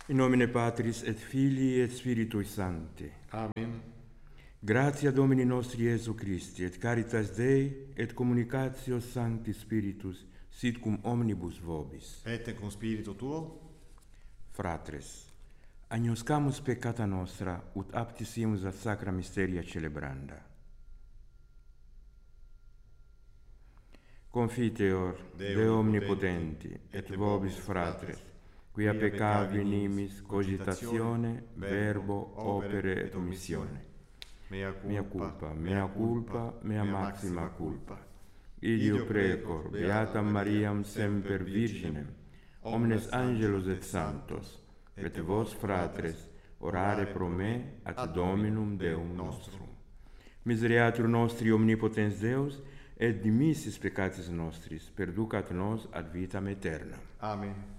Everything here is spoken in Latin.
In nomine Patris et Filii et Spiritui Sancti. Amen. Gratia Domini nostri Iesu Christi, et caritas Dei, et communicatio Sancti Spiritus, sit cum omnibus vobis. Et cum spiritu tuo, Fratres, agnoscamus peccata nostra, ut aptisimus ad sacra mysteria celebranda. Confiteor, Deo omnipotenti, et vobis fratres, quia peccavi nimis cogitatione, verbo, opere et omissione. Mea culpa, mea maxima culpa. Ideo precor, beatam Mariam semper Virginem, omnes angelos et sanctos, et vos fratres, orare pro me ad Dominum Deum nostrum. Misereatur nostri omnipotens Deus, et dimissis peccatis nostris, perducat nos ad vitam aeternam. Amen.